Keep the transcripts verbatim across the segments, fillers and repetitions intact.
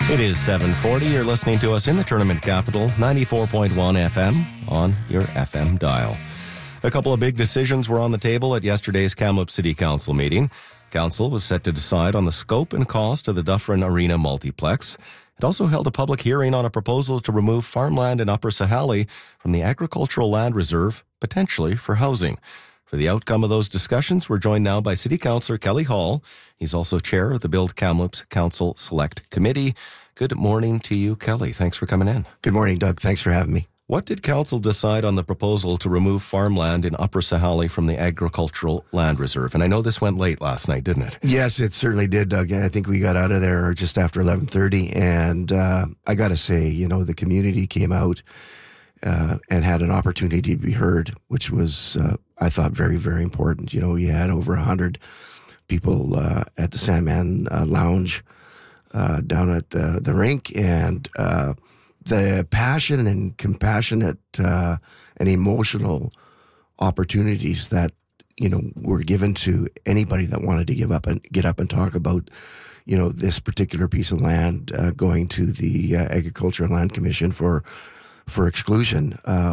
It is seven forty. You're listening to us in the Tournament Capital, ninety-four point one F M on your F M dial. A couple of big decisions were on the table at yesterday's Kamloops City Council meeting. Council was set to decide on the scope and cost of the Dufferin Arena Multiplex. It also held a public hearing on a proposal to remove farmland in Upper Sahalee from the Agricultural Land Reserve, potentially for housing. For the outcome of those discussions, we're joined now by City Councillor Kelly Hall. He's also chair of the Build Kamloops Council Select Committee. Good morning to you, Kelly. Thanks for coming in. Good morning, Doug. Thanks for having me. What did Council decide on the proposal to remove farmland in Upper Sahalee from the Agricultural Land Reserve? And I know this went late last night, didn't it? Yes, it certainly did, Doug. And I think we got out of there just after eleven thirty. And uh, I got to say, you know, the community came out uh, and had an opportunity to be heard, which was, uh, I thought, very, very important. You know, we had over one hundred people uh, at the Sandman uh, Lounge uh, down at the, the rink, and uh, the passion and compassionate uh, and emotional opportunities that, you know, were given to anybody that wanted to give up and get up and talk about, you know, this particular piece of land uh, going to the uh, Agricultural Land Commission for for exclusion uh,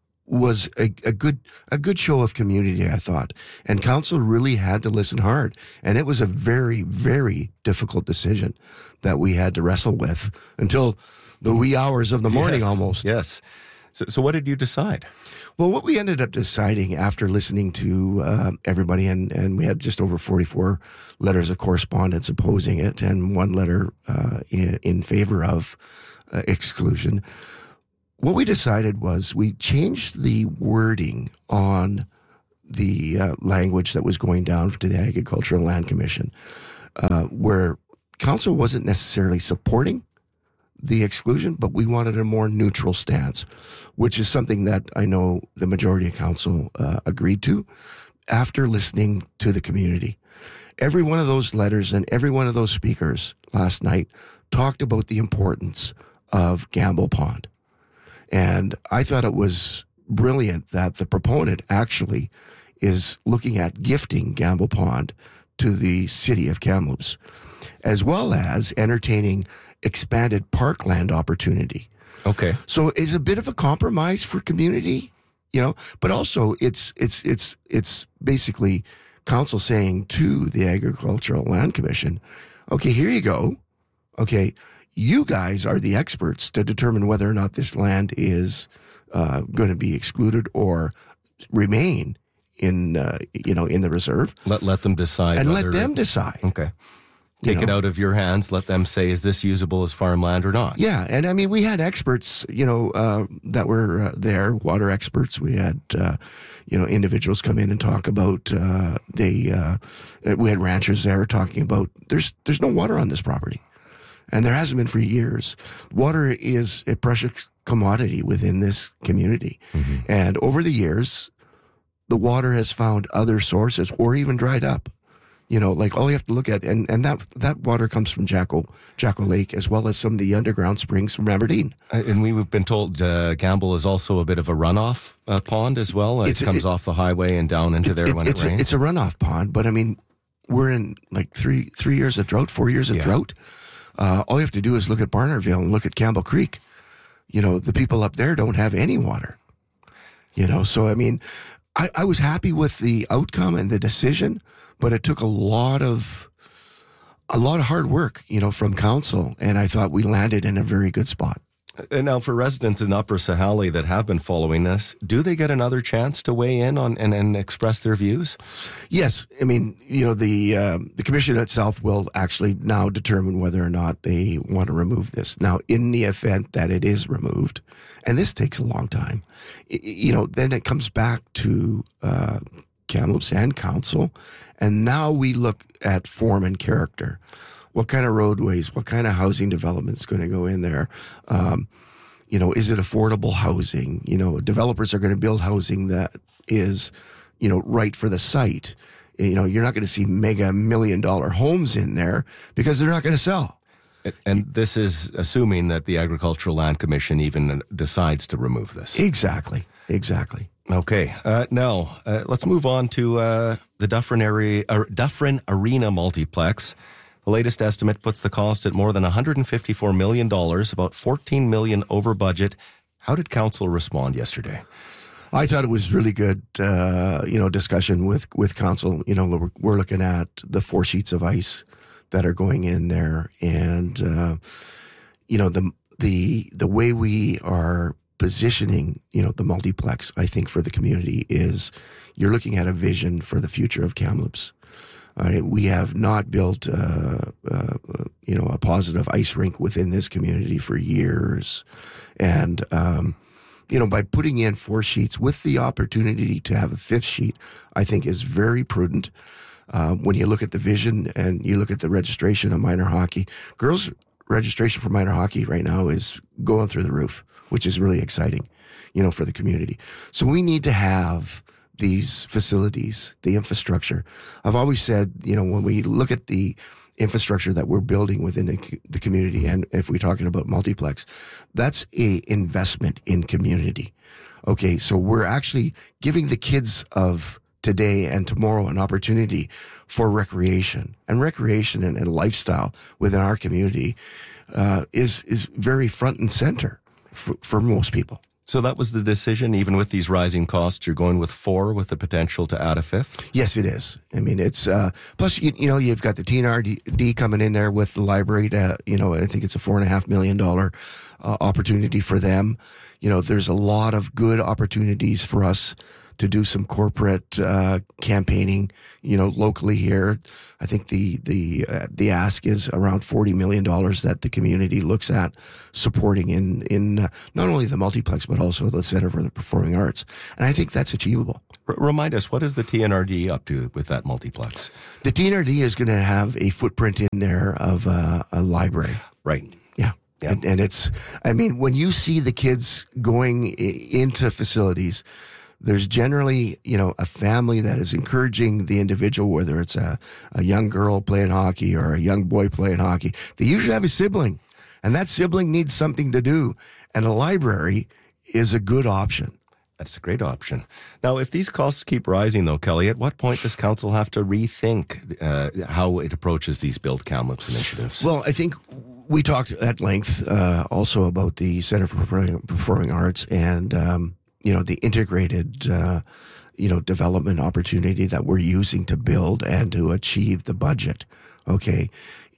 was a, a good a good show of community, I thought. And council really had to listen hard. And it was a very, very difficult decision that we had to wrestle with until the wee hours of the morning, yes, almost. Yes. So, so what did you decide? Well, what we ended up deciding after listening to uh, everybody, and, and we had just over forty-four letters of correspondence opposing it and one letter uh, in, in favor of uh, exclusion, what we decided was we changed the wording on the uh, language that was going down to the Agricultural Land Commission, uh, where council wasn't necessarily supporting the exclusion, but we wanted a more neutral stance, which is something that I know the majority of council uh, agreed to after listening to the community. Every one of those letters and every one of those speakers last night talked about the importance of Gamble Pond. And I thought it was brilliant that the proponent actually is looking at gifting Gamble Pond to the city of Kamloops, as well as entertaining expanded parkland opportunity. Okay. So it's a bit of a compromise for community, you know, but also it's it's it's it's basically council saying to the Agricultural Land Commission, okay, here you go. Okay, you guys are the experts to determine whether or not this land is uh, going to be excluded or remain in uh, you know in the reserve. Let let them decide. And whether let them decide. Okay. Take you know? it out of your hands. Let them say, is this usable as farmland or not? Yeah. And I mean, we had experts, you know, uh, that were uh, there, water experts. We had, uh, you know, individuals come in and talk about, uh, they, uh, we had ranchers there talking about there's, there's no water on this property. And there hasn't been for years. Water is a precious commodity within this community. Mm-hmm. And over the years, the water has found other sources or even dried up. You know, like all you have to look at, and, and that that water comes from Jacko, Jacko Lake, as well as some of the underground springs from Aberdeen. Uh, and we've been told uh, Gamble is also a bit of a runoff uh, pond as well. It comes it, off the highway and down into it, there it, when it rains. A, it's a runoff pond, but I mean, we're in like three three years of drought, four years of yeah. drought. Uh, all you have to do is look at Barnardville and look at Campbell Creek. You know, the people up there don't have any water. You know, so I mean, I, I was happy with the outcome and the decision. But it took a lot of a lot of hard work, you know, from council, and I thought we landed in a very good spot. And now, for residents in Upper Sahalee that have been following this, do they get another chance to weigh in on and, and express their views? Yes, I mean, you know, the uh, the commission itself will actually now determine whether or not they want to remove this. Now, in the event that it is removed, and this takes a long time, you know, then it comes back to Uh, Kamloops and council, and now we look at form and character. What kind of roadways, what kind of housing development is going to go in there? Um, you know, is it affordable housing? You know, developers are going to build housing that is, you know, right for the site. You know, you're not going to see mega million dollar homes in there because they're not going to sell. And this is assuming that the Agricultural Land Commission even decides to remove this. Exactly, exactly. Okay. Uh, now, uh, let's move on to uh, the Dufferin, area, uh, Dufferin Arena Multiplex. The latest estimate puts the cost at more than one hundred fifty-four million dollars, about fourteen million dollars over budget. How did council respond yesterday? I thought it was really good, uh, you know, discussion with, with council. You know, we're, we're looking at the four sheets of ice that are going in there. And, uh, you know, the, the, the way we are positioning, you know, the multiplex, I think, for the community is you're looking at a vision for the future of Kamloops. Uh, we have not built, uh, uh, you know, a positive ice rink within this community for years. And, um, you know, by putting in four sheets with the opportunity to have a fifth sheet, I think is very prudent. Uh, when you look at the vision and you look at the registration of minor hockey, girls' registration for minor hockey right now is going through the roof, which is really exciting, you know, for the community. So we need to have these facilities, the infrastructure. I've always said, you know, when we look at the infrastructure that we're building within the, the community, and if we're talking about multiplex, that's a investment in community. Okay, so we're actually giving the kids of today and tomorrow an opportunity for recreation. And recreation and, and lifestyle within our community uh, is is very front and center for, for most people. So that was the decision, even with these rising costs, you're going with four with the potential to add a fifth? Yes, it is. I mean, it's, uh, plus, you, you know, you've got the T N R D coming in there with the library to, you know, I think it's a four and a half million dollar uh, opportunity for them. You know, there's a lot of good opportunities for us to do some corporate uh, campaigning, you know, locally here. I think the the uh, the ask is around forty million dollars that the community looks at supporting in in uh, not only the multiplex but also the Center for the Performing Arts, and I think that's achievable. R- remind us, what is the T N R D up to with that multiplex? The T N R D is going to have a footprint in there of uh, a library. Right. Yeah. Yeah. And, and it's, I mean, when you see the kids going I- into facilities, there's generally, you know, a family that is encouraging the individual, whether it's a, a young girl playing hockey or a young boy playing hockey. They usually have a sibling, and that sibling needs something to do, and a library is a good option. That's a great option. Now, if these costs keep rising, though, Kelly, at what point does council have to rethink uh, how it approaches these Build Kamloops initiatives? Well, I think we talked at length uh, also about the Center for Performing, Performing Arts and, um, you know, the integrated, uh, you know, development opportunity that we're using to build and to achieve the budget, okay,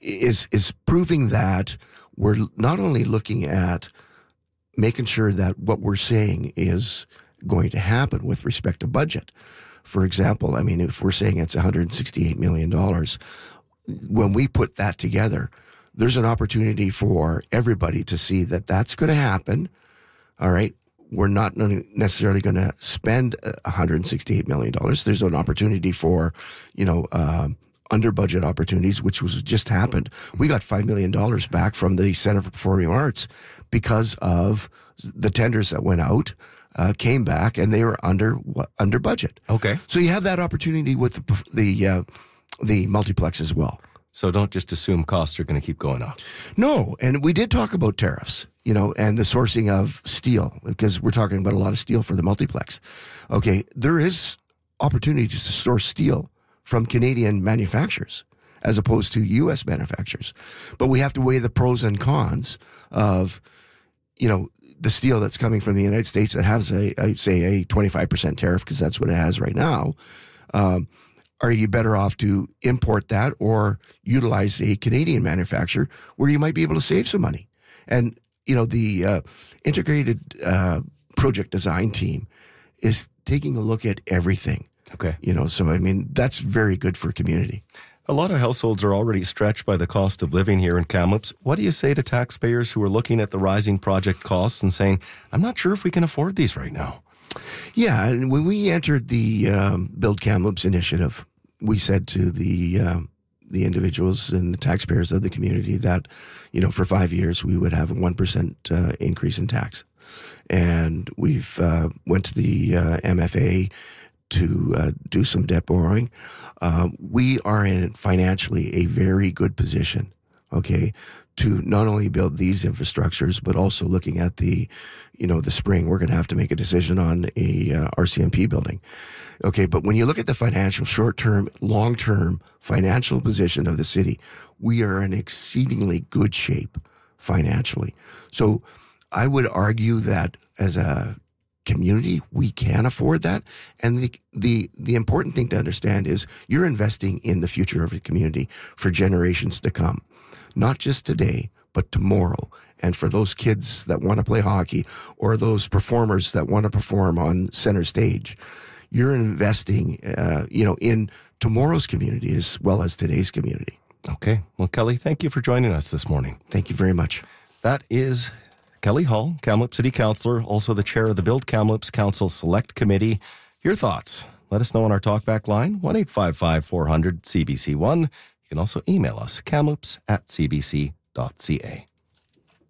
is is proving that we're not only looking at making sure that what we're saying is going to happen with respect to budget. For example, I mean, if we're saying it's one hundred sixty-eight million dollars, when we put that together, there's an opportunity for everybody to see that that's going to happen, all right? We're not necessarily going to spend one hundred sixty-eight million dollars. There's an opportunity for, you know, uh, under budget opportunities, which was just happened. We got five million dollars back from the Center for Performing Arts because of the tenders that went out, uh, came back, and they were under under budget. Okay. So you have that opportunity with the the, uh, the multiplex as well. So don't just assume costs are going to keep going up. No, and we did talk about tariffs, you know, and the sourcing of steel, because we're talking about a lot of steel for the multiplex. Okay, there is opportunities to source steel from Canadian manufacturers as opposed to U S manufacturers. But we have to weigh the pros and cons of, you know, the steel that's coming from the United States that has a, a say, a twenty-five percent tariff, because that's what it has right now. Um, Are you better off to import that or utilize a Canadian manufacturer where you might be able to save some money? And, you know, the uh, integrated uh, project design team is taking a look at everything. Okay. You know, so, I mean, that's very good for community. A lot of households are already stretched by the cost of living here in Kamloops. What do you say to taxpayers who are looking at the rising project costs and saying, I'm not sure if we can afford these right now? Yeah, and when we entered the um, Build Kamloops initiative, we said to the um, the individuals and the taxpayers of the community that, you know, for five years we would have a one percent uh, increase in tax. And we've uh, went to the uh, M F A to uh, do some debt borrowing. Uh, we are in financially a very good position, okay, to not only build these infrastructures, but also looking at the, you know, the spring, we're going to have to make a decision on a uh, R C M P building. Okay, but when you look at the financial, short-term, long-term financial position of the city, we are in exceedingly good shape financially. So I would argue that as a community, we can afford that. And the, the, the important thing to understand is you're investing in the future of your community for generations to come. Not just today, but tomorrow. And for those kids that want to play hockey or those performers that want to perform on center stage, you're investing, uh, you know, in tomorrow's community as well as today's community. Okay. Well, Kelly, thank you for joining us this morning. Thank you very much. That is Kelly Hall, Kamloops City Councillor, also the chair of the Build Kamloops Council Select Committee. Your thoughts? Let us know on our talkback line, one eight five five, four hundred, C B C one. You can also email us, kamloops at c b c dot c a.